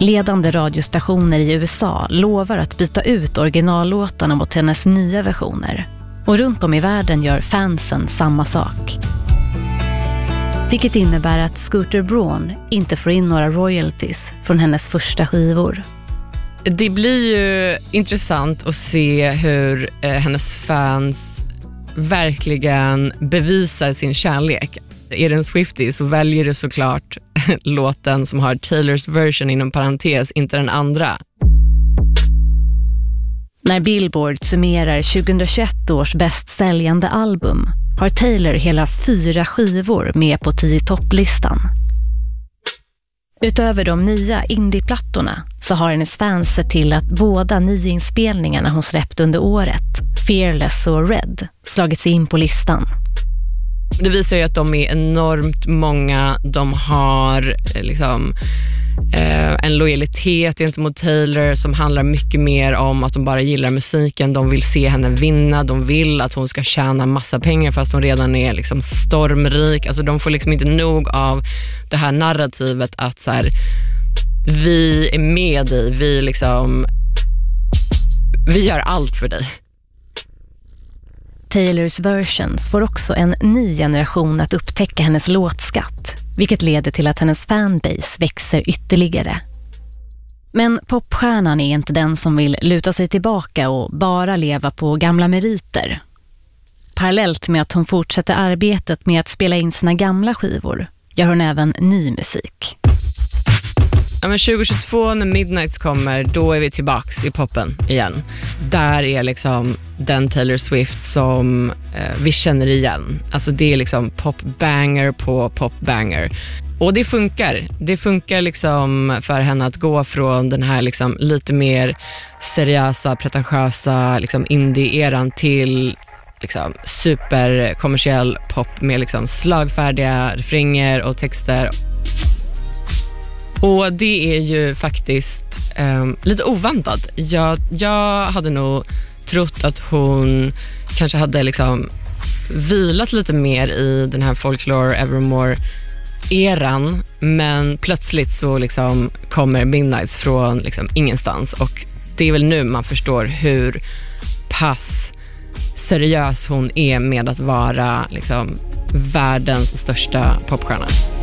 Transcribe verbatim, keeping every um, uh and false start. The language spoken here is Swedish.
Ledande radiostationer i U S A lovar att byta ut originallåtarna mot hennes nya versioner. Och runt om i världen gör fansen samma sak. Vilket innebär att Scooter Braun inte får in några royalties från hennes första skivor. Det blir ju intressant att se hur eh, hennes fans verkligen bevisar sin kärlek. Är det en Swiftie så väljer du såklart låten som har Taylors version inom parentes, inte den andra. När Billboard summerar tjugohundratjugoett års bästsäljande album har Taylor hela fyra skivor med på tio topplistan. Utöver de nya indieplattorna så har hennes fans sett till att båda nyinspelningarna hon släppt under året, Fearless och Red, slagits in på listan. Det visar ju att de är enormt många. De har liksom eh, en lojalitet gentemot Taylor som handlar mycket mer om att de bara gillar musiken. De vill se henne vinna. De vill att hon ska tjäna massa pengar fast hon redan är liksom stormrik. Alltså de får liksom inte nog av det här narrativet att så här, vi är med dig. Vi liksom vi gör allt för dig. Taylors versions får också en ny generation att upptäcka hennes låtskatt, vilket leder till att hennes fanbase växer ytterligare. Men popstjärnan är inte den som vill luta sig tillbaka och bara leva på gamla meriter. Parallellt med att hon fortsätter arbetet med att spela in sina gamla skivor gör hon även ny musik. Ja, men tjugohundratjugotvå när Midnights kommer, då är vi tillbaks i poppen igen. Där är liksom den Taylor Swift som eh, vi känner igen. Alltså det är liksom popbanger på popbanger. Och det funkar. Det funkar liksom för henne att gå från den här liksom lite mer seriösa, pretentiösa liksom indie-eran till liksom superkommersiell pop med liksom slagfärdiga refränger och texter. Och det är ju faktiskt eh, lite oväntat. Jag, jag hade nog trott att hon kanske hade liksom vilat lite mer i den här Folklore Evermore-eran. Men plötsligt så liksom kommer Midnights från liksom ingenstans. Och det är väl nu man förstår hur pass seriös hon är med att vara liksom världens största popstjärna.